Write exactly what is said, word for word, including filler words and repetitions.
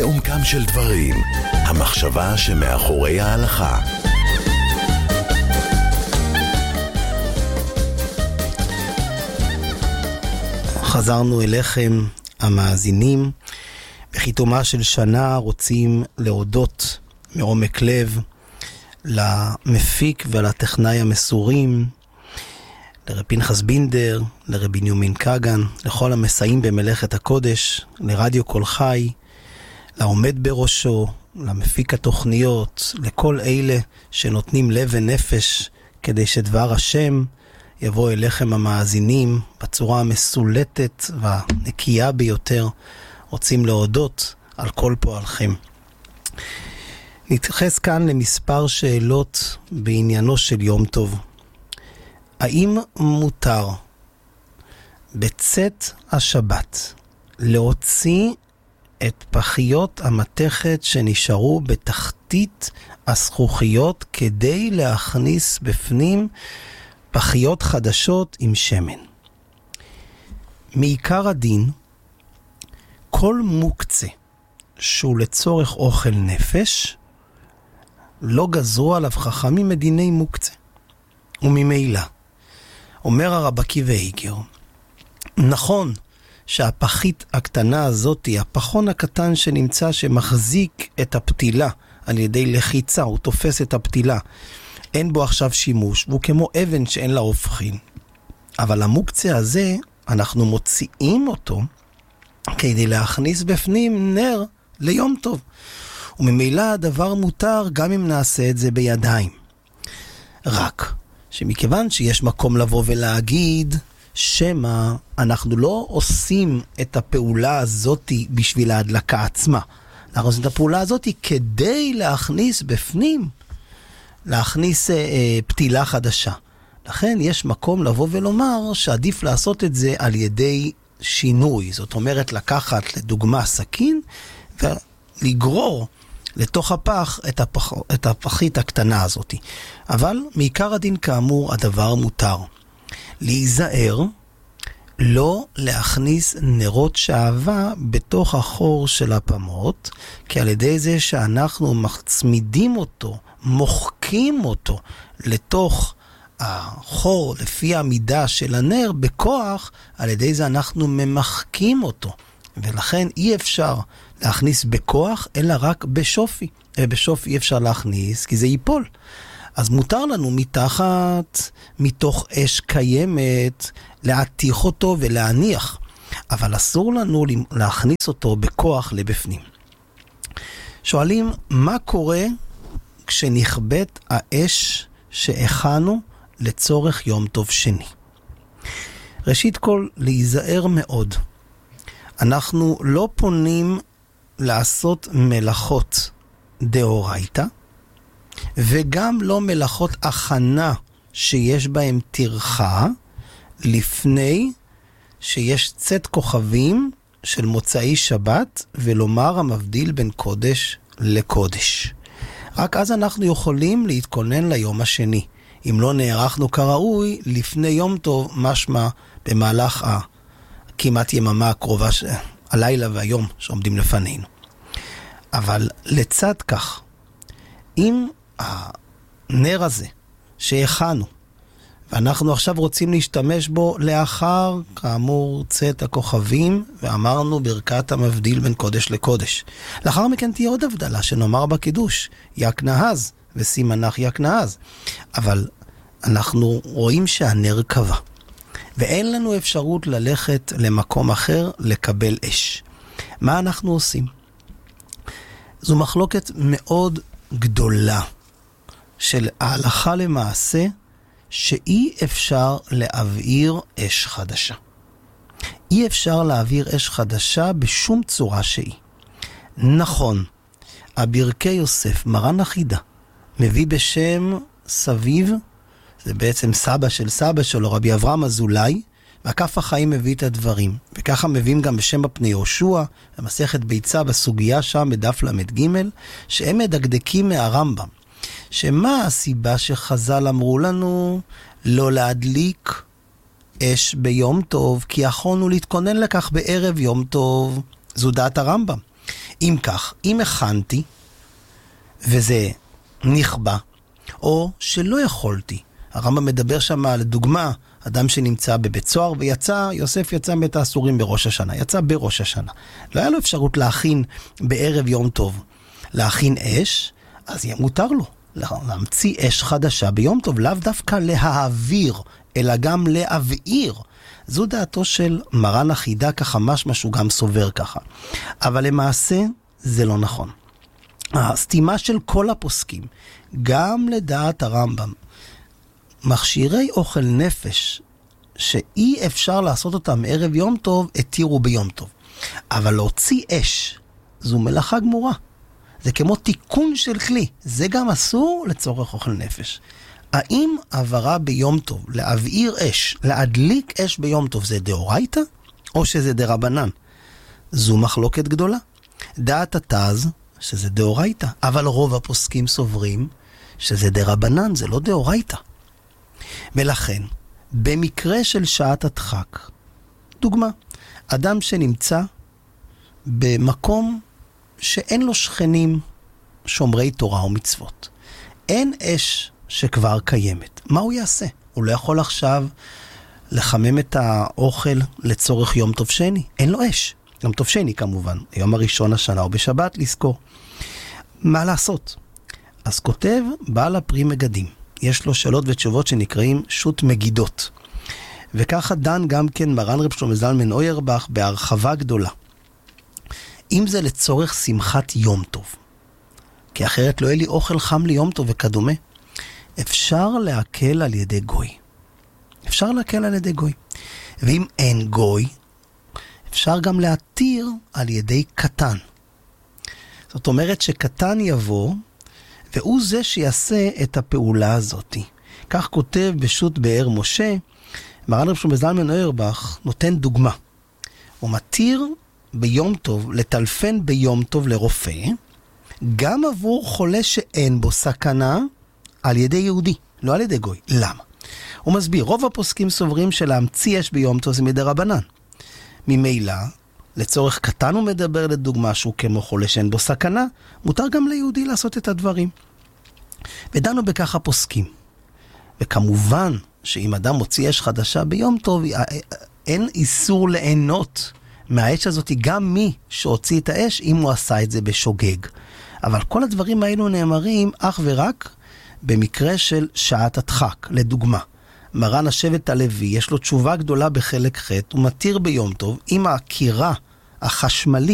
לעומקם של דברים, המחשבה שמאחורי ההלכה. חזרנו אליכם המאזינים. בחיתומה של שנה רוצים להודות מעומק לב למפיק ולטכנאי המסורים, לרב פנחס בינדר, לרב בנימין כגן, לכל המסייעים במלאכת הקודש, לרדיו כל חי, לעומד בראשו, למפיק התוכניות, לכל אלה שנותנים לב ונפש כדי שדבר השם יבוא אליכם המאזינים בצורה המסולטת והנקייה ביותר. רוצים להודות על כל פועלכם. נתייחס כאן למספר שאלות בעניינו של יום טוב. האם מותר בצאת השבת להוציא את פחיות המתכת שנשארו בתחתית הזכוכיות כדי להכניס בפנים פחיות חדשות עם שמן? מעיקר הדין, כל מוקצה שהוא לצורך אוכל נפש, לא גזרו עליו חכמים מדיני מוקצה. וממילא, אומר הרב עקיבא איגר, נכון שהפחית הקטנה הזאת, הפחון הקטן שנמצא שמחזיק את הפתילה על ידי לחיצה, הוא תופס את הפתילה, אין בו עכשיו שימוש, והוא כמו אבן שאין לה הופכין. אבל המוקצה הזה, אנחנו מוציאים אותו כדי להכניס בפנים נר ליום טוב. וממילא הדבר מותר גם אם נעשה את זה בידיים. רק שמכיוון שיש מקום לבוא ולהגיד שמה אנחנו לא עושים את הפעולה הזאת בשביל ההדלקה עצמה. אנחנו עושים את הפעולה הזאת כדי להכניס בפנים, להכניס אה, פתילה חדשה. לכן יש מקום לבוא ולומר שעדיף לעשות את זה על ידי שינוי. זאת אומרת לקחת לדוגמה סכין ולגרור לתוך הפח את, הפח, את הפחית הקטנה הזאת. אבל מעיקר הדין כאמור הדבר מותר. להיזהר לא להכניס נרות שעבה בתוך החור של הפמות, כי על ידי זה שאנחנו מצמידים אותו, מוחקים אותו לתוך החור לפי המידה של הנר בכוח, על ידי זה אנחנו ממחקים אותו. ולכן אי אפשר להכניס בכוח, אלא רק בשופי. בשופי אי אפשר להכניס, כי זה ייפול. אז מותר לנו מתחת, מתוך אש קיימת, להתיך אותו ולהניח. אבל אסור לנו להכניס אותו בכוח לבפנים. שואלים, מה קורה כשנכבט האש שהכנו לצורך יום טוב שני? ראשית כל, להיזהר מאוד. אנחנו לא פונים לעשות מלאכות דאורייתא, וגם לא מלאכות הכנה שיש בהם טרחה, לפני שיש צאת כוכבים של מוצאי שבת, ולומר המבדיל בין קודש לקודש. רק אז אנחנו יכולים להתכונן ליום השני. אם לא נערכנו כראוי, לפני יום טוב, משמע במהלך ה... כמעט יממה הקרובה, ש... הלילה והיום שעומדים לפנינו. אבל לצד כך, אם הנר הזה שהכנו, ואנחנו עכשיו רוצים להשתמש בו לאחר, כאמור, צאת הכוכבים, ואמרנו ברכת המבדיל בין קודש לקודש. לאחר מכן תהיה עוד הבדלה שנאמר בקידוש, יק נהז, וסימנך יק נהז. אבל אנחנו רואים שהנר קבע. ואין לנו אפשרות ללכת למקום אחר לקבל אש. מה אנחנו עושים? זו מחלוקת מאוד גדולה של ההלכה למעשה, שאי אפשר להעביר אש חדשה. אי אפשר להעביר אש חדשה בשום צורה שהיא. נכון, הברכי יוסף, מרן החידה, מביא בשם סביב, זה בעצם סבא של סבא שלו, רבי אברהם אזולאי, והכף החיים מביא את הדברים. וככה מביאים גם בשם הפני יהושע, במסכת ביצה בסוגיה שם בדף למד ג', שהם מדקדקים מהרמב"ם. שמה הסיבה שחז"ל אמרו לנו לא להדליק אש ביום טוב, כי יכולנו להתכונן לכך בערב יום טוב. זו דעת הרמב"ם. אם כך, אם הכנתי, וזה נכבה, או שלא יכולתי, הרמב"ם מדבר שם, לדוגמה, אדם שנמצא בבית סוהר ויצא, יוסף יצא מבית האסורים בראש השנה, יצא בראש השנה. לא היה לו אפשרות להכין בערב יום טוב, להכין אש, אז יהיה מותר לו להמציא אש חדשה ביום טוב, לאו דווקא להעביר, אלא גם להבעיר. זו דעתו של מרן החידה, ככה משמע שהוא גם סובר ככה. אבל למעשה זה לא נכון. הסתימה של כל הפוסקים, גם לדעת הרמב"ם, מכשירי אוכל נפש, שאי אפשר לעשות אותם ערב יום טוב, התירו ביום טוב. אבל להוציא אש, זו מלאכה גמורה. זה כמו תיקון של כלי. זה גם אסור לצורך אוכל נפש. האם עברה ביום טוב, להבעיר אש, להדליק אש ביום טוב, זה דאורייתא? או שזה דרבנן? זו מחלוקת גדולה. דעת התז, שזה דאורייתא. אבל רוב הפוסקים סוברים שזה דרבנן, זה לא דאורייתא. ולכן, במקרה של שעת הדחק, דוגמה, אדם שנמצא במקום שאין לו שכנים שומרי תורה או מצוות. אין אש שכבר קיימת. מה הוא יעשה? הוא לא יכול עכשיו לחמם את האוכל לצורך יום טוב שני. אין לו אש. יום טוב שני כמובן. יום הראשון השנה או בשבת לזכור. מה לעשות? אז כותב בעל הפרי מגדים. יש לו שאלות ותשובות שנקראים שו"ת מגידות. וככה דן גם כן מרן רב שלמה זלמן אוירבך בהרחבה גדולה. אם זה לצורך שמחת יום טוב, כי אחרת לא יהיה לי אוכל חם ליום טוב וכדומה, אפשר להקל על ידי גוי. אפשר להקל על ידי גוי. ואם אין גוי, אפשר גם להתיר על ידי קטן. זאת אומרת שקטן יבוא, והוא זה שיעשה את הפעולה הזאת. כך כותב בשו"ת באר משה, מרן רב שלמה זלמן אוירבך נותן דוגמה. הוא מתיר ביום טוב, לטלפן ביום טוב לרופא, גם עבור חולה שאין בו סכנה, על ידי יהודי, לא על ידי גוי. למה? הוא מסביר, רוב הפוסקים סוברים שלהמציא אש ביום טוב זה מדרבנן. ממילא, לצורך קטן הוא מדבר לדוגמה שהוא כמו חולה שאין בו סכנה, מותר גם ליהודי לעשות את הדברים. ודנו בכך הפוסקים. וכמובן שאם אדם מוציא אש חדשה ביום טוב, אין איסור ליהנות מהאש הזאת, גם מי שהוציא את האש, אם הוא עשה את זה בשוגג. אבל כל הדברים האלו נאמרים אך ורק במקרה של שעת הדחק. לדוגמה, מרן השבט הלוי, יש לו תשובה גדולה בחלק ח', הוא מתיר ביום טוב, אם הקירה החשמלית